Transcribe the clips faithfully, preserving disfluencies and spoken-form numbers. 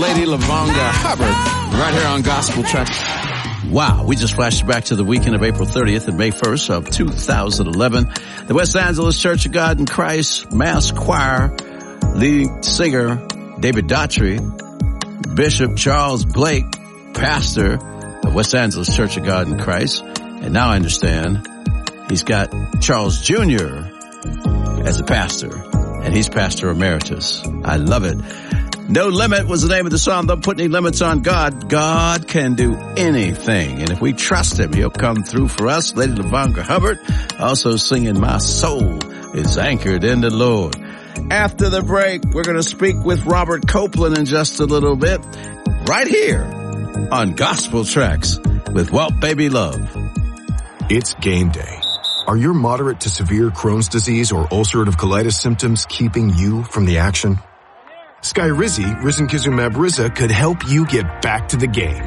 Lady Lavonda Hubbard, right here on Gospel Track. Wow, we just flashed back to the weekend of April thirtieth and May first of two thousand eleven. The West Angeles Church of God in Christ Mass Choir, lead singer David Daughtry, Bishop Charles Blake, pastor of West Angeles Church of God in Christ. And now I understand he's got Charles Junior as a pastor, and he's pastor emeritus. I love it. No Limit was the name of the song. Don't put any limits on God. God can do anything. And if we trust him, he'll come through for us. Lady Lavonda Hubbard also singing My Soul is Anchored in the Lord. After the break, we're going to speak with Robert Copeland in just a little bit, right here on Gospel Tracks with Walt Baby Love. It's game day. Are your moderate to severe Crohn's disease or ulcerative colitis symptoms keeping you from the action? Skyrizi, risankizumab Riza, could help you get back to the game.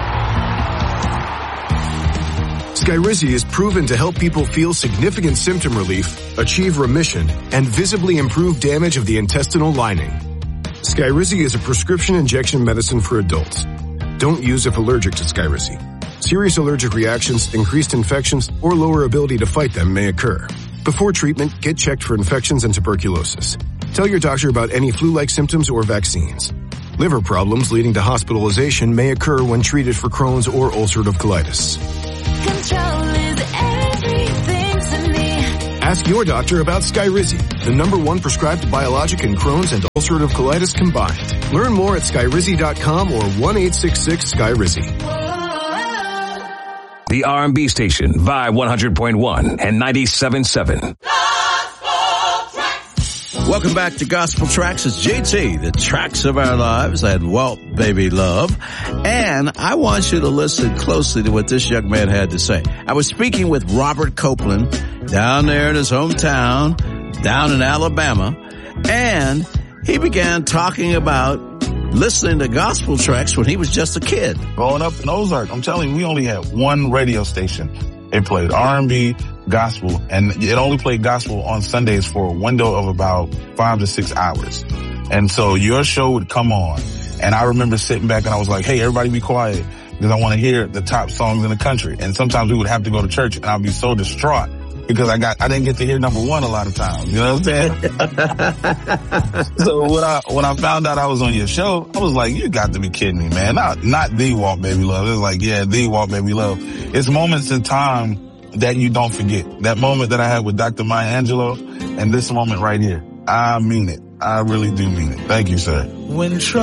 Skyrizi is proven to help people feel significant symptom relief, achieve remission, and visibly improve damage of the intestinal lining. Skyrizi is a prescription injection medicine for adults. Don't use if allergic to Skyrizi. Serious allergic reactions, increased infections, or lower ability to fight them may occur. Before treatment, get checked for infections and tuberculosis. Tell your doctor about any flu-like symptoms or vaccines. Liver problems leading to hospitalization may occur when treated for Crohn's or ulcerative colitis. Control is everything to me. Ask your doctor about Skyrizi, the number one prescribed biologic in Crohn's and ulcerative colitis combined. Learn more at skyrizi dot com or one eight six six Skyrizi. The R and B station, Vibe one hundred point one and ninety-seven point seven. Welcome back to Gospel Tracks. It's J T, the tracks of our lives, and Walt Baby Love. And I want you to listen closely to what this young man had to say. I was speaking with Robert Copeland down there in his hometown, down in Alabama, and he began talking about listening to gospel tracks when he was just a kid. Growing up in Ozark, I'm telling you, we only had one radio station. It played R and B, gospel, and it only played gospel on Sundays for a window of about five to six hours. And so your show would come on, and I remember sitting back and I was like, hey, everybody be quiet, because I want to hear the top songs in the country. And sometimes we would have to go to church, and I'd be so distraught because I got, I didn't get to hear number one a lot of times. You know what I'm saying? So when I, when I found out I was on your show, I was like, you got to be kidding me, man. Not, not the Walt Baby Love. It was like, yeah, the Walt Baby Love. It's moments in time that you don't forget. That moment that I had with Doctor Maya Angelou and this moment right here. I mean it. I really do mean it. Thank you, sir. When